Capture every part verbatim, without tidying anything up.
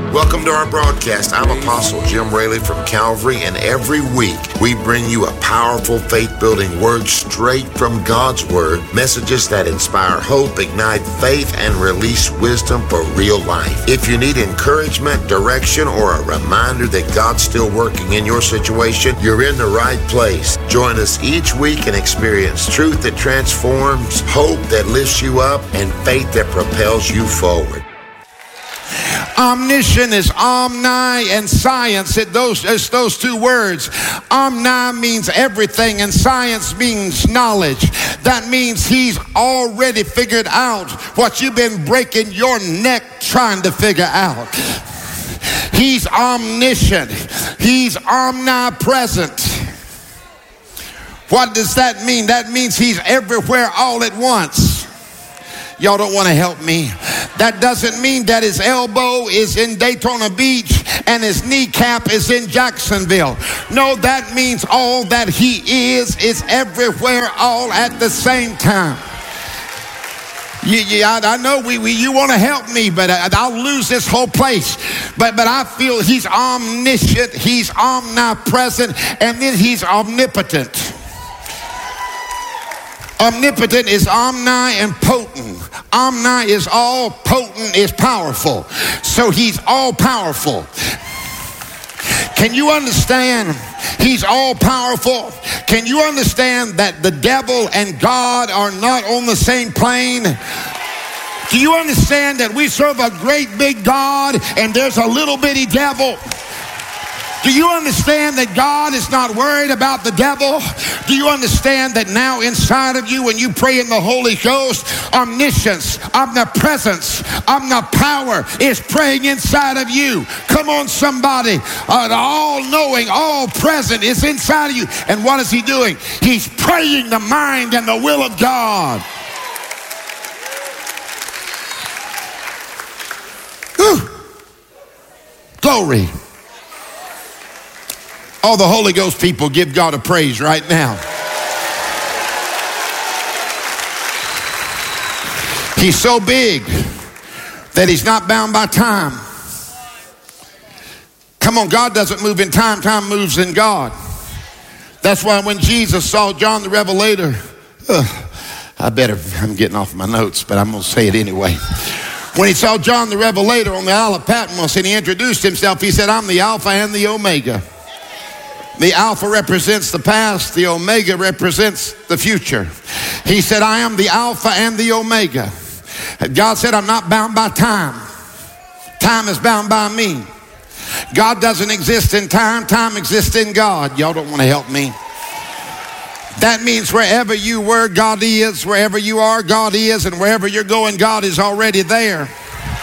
Welcome to our broadcast. I'm Apostle Jim Raley from Calvary, and every week we bring you a powerful faith-building word straight from God's Word, messages that inspire hope, ignite faith, and release wisdom for real life. If you need encouragement, direction, or a reminder that God's still working in your situation, you're in the right place. Join us each week and experience truth that transforms, hope that lifts you up, and faith that propels you forward. Omniscient is omni, and science, it those, it's those two words. Omni means everything, and science means knowledge. That means he's already figured out what you've been breaking your neck trying to figure out. He's omniscient. He's omnipresent. What does that mean? That means he's everywhere all at once. Y'all don't want to help me. That doesn't mean that his elbow is in Daytona Beach and his kneecap is in Jacksonville. No, that means all that he is is everywhere all at the same time. Yeah, yeah, I, I know we, we you want to help me, but I, I'll lose this whole place. But but I feel he's omniscient, he's omnipresent, and then he's omnipotent. Omnipotent is omni and potent. Omni is all, potent is powerful. So he's all powerful. Can you understand? He's all powerful. Can you understand that the devil and God are not on the same plane? Do you understand that we serve a great big God and there's a little bitty devil? Do you understand that God is not worried about the devil? Do you understand that now inside of you, when you pray in the Holy Ghost, omniscience, omnipresence, omnipower is praying inside of you? Come on, somebody. Uh, all-knowing, all-present is inside of you. And what is he doing? He's praying the mind and the will of God. Whew. Glory. All the Holy Ghost people give God a praise right now. He's so big that he's not bound by time. Come on, God doesn't move in time, time moves in God. That's why when Jesus saw John the Revelator, uh, I better, I'm getting off my notes, but I'm going to say it anyway. When he saw John the Revelator on the Isle of Patmos and he introduced himself, he said, I'm the Alpha and the Omega. The Alpha represents the past. The Omega represents the future. He said, I am the Alpha and the Omega. God said, I'm not bound by time. Time is bound by me. God doesn't exist in time. Time exists in God. Y'all don't want to help me. That means wherever you were, God is. Wherever you are, God is. And wherever you're going, God is already there.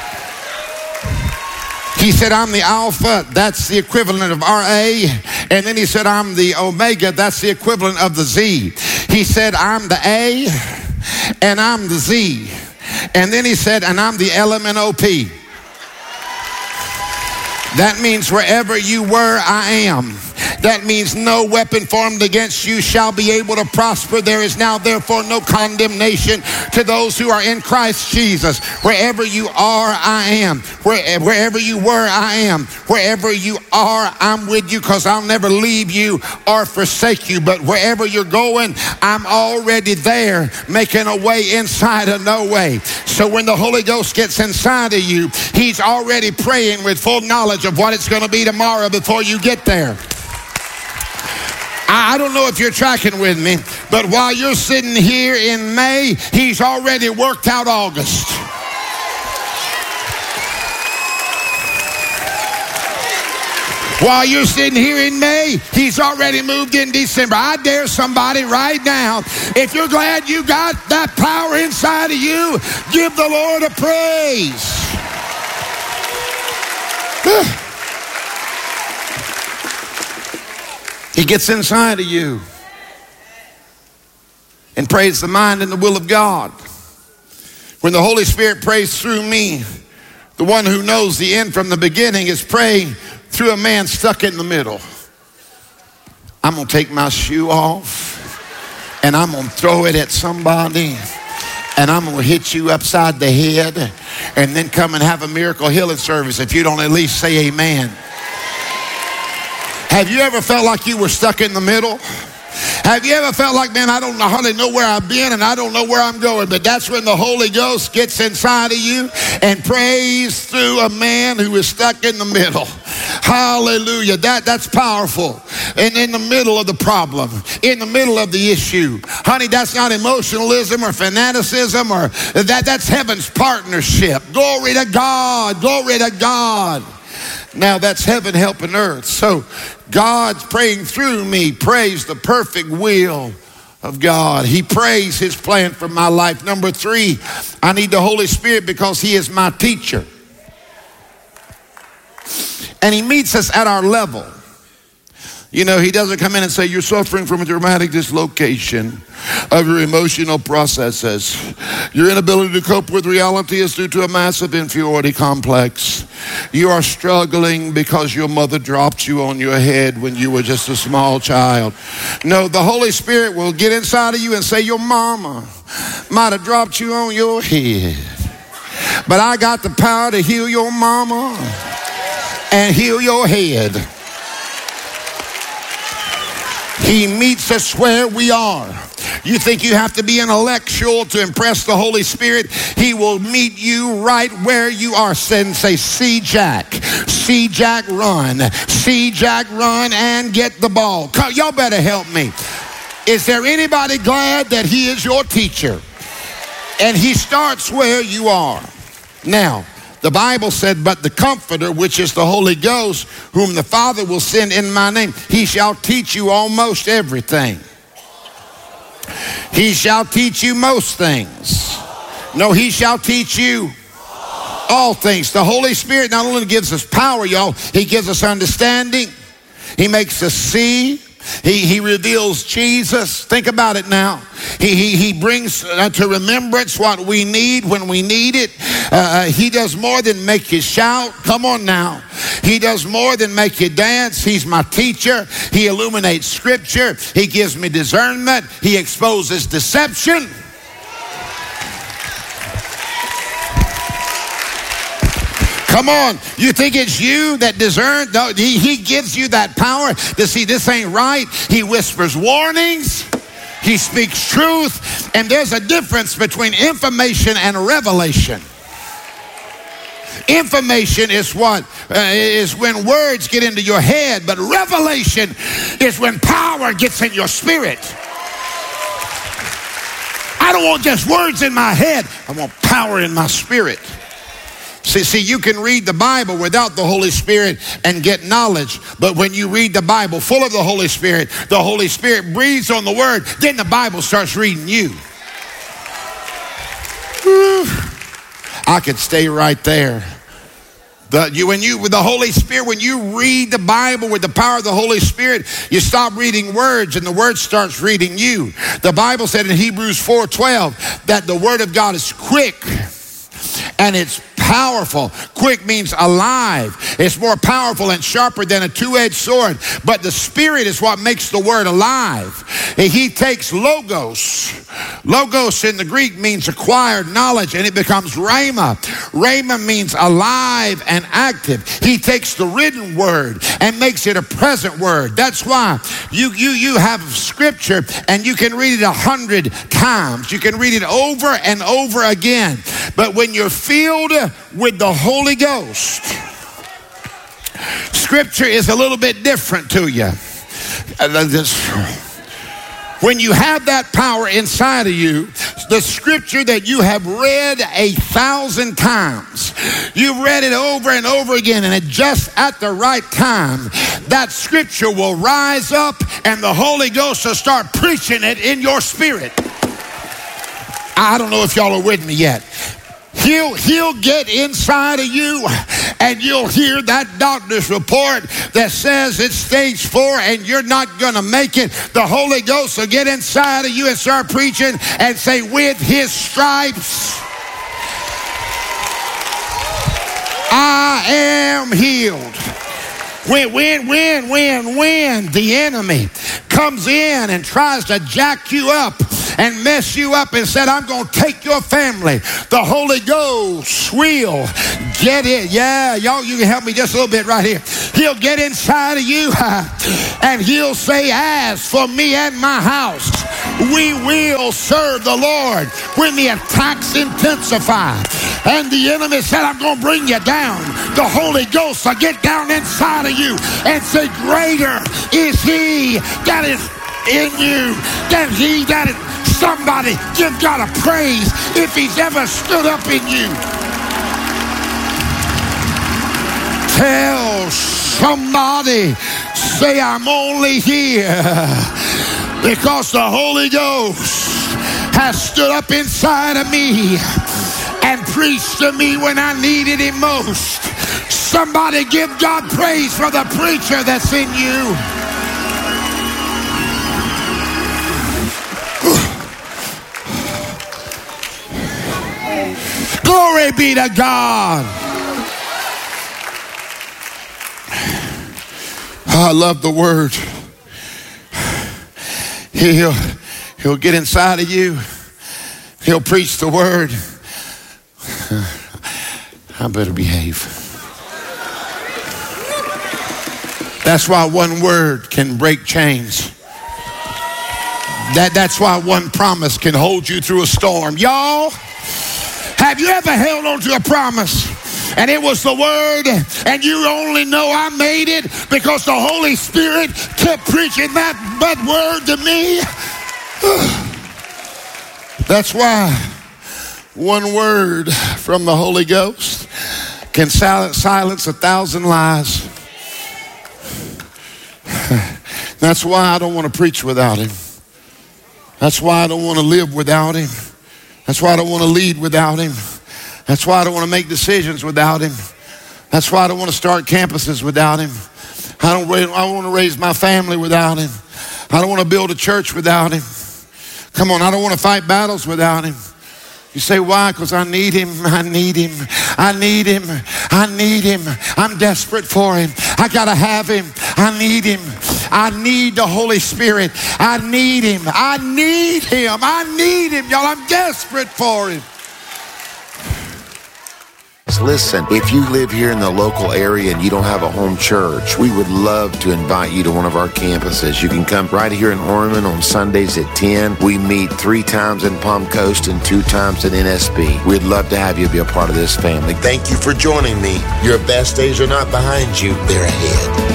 He said, I'm the Alpha, that's the equivalent of R A. And then he said, I'm the Omega, that's the equivalent of the Z. He said, I'm the A, and I'm the Z. And then he said, and I'm the L M N O P. That means wherever you were, I am. That means no weapon formed against you shall be able to prosper. There is now therefore no condemnation to those who are in Christ Jesus. Wherever you are, I am. Where, wherever you were, I am. Wherever you are, I'm with you, because I'll never leave you or forsake you. But wherever you're going, I'm already there, making a way inside of no way. So when the Holy Ghost gets inside of you, he's already praying with full knowledge of what it's going to be tomorrow before you get there. I don't know if you're tracking with me, but while you're sitting here in May, he's already worked out August. While you're sitting here in May, he's already moved in December. I dare somebody right now, if you're glad you got that power inside of you, give the Lord a praise. He gets inside of you and prays the mind and the will of God. When the Holy Spirit prays through me, the one who knows the end from the beginning is praying through a man stuck in the middle. I'm going to take my shoe off and I'm going to throw it at somebody And I'm going to hit you upside the head and then come and have a miracle healing service if you don't at least say amen. Have you ever felt like you were stuck in the middle? Have you ever felt like, man, I don't know hardly know where I've been and I don't know where I'm going? But that's when the Holy Ghost gets inside of you and prays through a man who is stuck in the middle. Hallelujah. That, that's powerful. And in the middle of the problem, in the middle of the issue. Honey, that's not emotionalism or fanaticism or that. That's heaven's partnership. Glory to God. Glory to God. Now that's heaven helping earth. So God's praying through me, prays the perfect will of God. He prays his plan for my life. Number three, I need the Holy Spirit because he is my teacher. And he meets us at our level. You know, he doesn't come in and say, you're suffering from a dramatic dislocation of your emotional processes. Your inability to cope with reality is due to a massive inferiority complex. You are struggling because your mother dropped you on your head when you were just a small child. No, the Holy Spirit will get inside of you and say, your mama might have dropped you on your head, but I got the power to heal your mama and heal your head. He meets us where we are. You think you have to be intellectual to impress the Holy Spirit? He will meet you right where you are. And say, see Jack, see Jack run, see Jack run and get the ball. Come, y'all better help me. Is there anybody glad that he is your teacher? And he starts where you are. Now, the Bible said, but the Comforter, which is the Holy Ghost, whom the Father will send in my name, he shall teach you almost everything. He shall teach you most things. No, he shall teach you all things. The Holy Spirit not only gives us power, y'all, he gives us understanding. He makes us see. He, he reveals Jesus. Think about it now. He, he, he brings uh, to remembrance what we need when we need it. Uh, he does more than make you shout. Come on now. He does more than make you dance. He's my teacher. He illuminates scripture. He gives me discernment. He exposes deception. Come on, you think it's you that discern? No, he, he gives you that power to see this ain't right. He whispers warnings. He speaks truth. And there's a difference between information and revelation. Information is what uh, is when words get into your head, but revelation is when power gets in your spirit. I don't want just words in my head. I want power in my spirit. See, see, you can read the Bible without the Holy Spirit and get knowledge. But when you read the Bible full of the Holy Spirit, the Holy Spirit breathes on the Word, then the Bible starts reading you. Whew. I could stay right there. The, you, when you, with the Holy Spirit, when you read the Bible with the power of the Holy Spirit, you stop reading words and the Word starts reading you. The Bible said in Hebrews four twelve that the Word of God is quick and it's powerful. Quick means alive. It's more powerful and sharper than a two-edged sword. But the Spirit is what makes the word alive. He takes logos. Logos in the Greek means acquired knowledge, and it becomes rhema. Rhema means alive and active. He takes the written word and makes it a present word. That's why you, you, you have scripture and you can read it a hundred times. You can read it over and over again. But when you're filled with the Holy Ghost, scripture is a little bit different to you. When you have that power inside of you, the scripture that you have read a thousand times, you've read it over and over again, and it just at the right time, that scripture will rise up and the Holy Ghost will start preaching it in your spirit. I don't know if y'all are with me yet. He'll, he'll get inside of you and you'll hear that doctor's report that says it's stage four and you're not going to make it. The Holy Ghost will get inside of you and start preaching and say, with his stripes, I am healed. When, when, when, when, when the enemy comes in and tries to jack you up and mess you up and said, I'm going to take your family, the Holy Ghost will get it. Yeah, y'all, you can help me just a little bit right here. He'll get inside of you and he'll say, as for me and my house, we will serve the Lord. When the attacks intensify and the enemy said, I'm going to bring you down, the Holy Ghost will get down inside of you and say, greater is he that is in you than he that is. Somebody give God a praise if he's ever stood up in you. Tell somebody, say, I'm only here because the Holy Ghost has stood up inside of me and preached to me when I needed him most. Somebody give God praise for the preacher that's in you. Glory be to God. I love the word. He'll, he'll get inside of you. He'll preach the word. I better behave. That's why one word can break chains. That, that's why one promise can hold you through a storm. Y'all, have you ever held on to a promise and it was the word and you only know I made it because the Holy Spirit kept preaching that, that word to me? That's why one word from the Holy Ghost can silence, silence a thousand lies. That's why I don't want to preach without him. That's why I don't want to live without him. That's why I don't want to lead without him. That's why I don't want to make decisions without him. That's why I don't want to start campuses without him. I don't, I don't want to raise my family without him. I don't want to build a church without him. Come on, I don't want to fight battles without him. You say, why? Because I need him. I need him. I need him. I need him. I'm desperate for him. I got to have him. I need him. I need the Holy Spirit. I need him. I need him. I need him, y'all. I'm desperate for him. Listen, if you live here in the local area and you don't have a home church, we would love to invite you to one of our campuses. You can come right here in Orman on Sundays at ten. We meet three times in Palm Coast and two times in N S B. We'd love to have you be a part of this family. Thank you for joining me. Your best days are not behind you, they're ahead.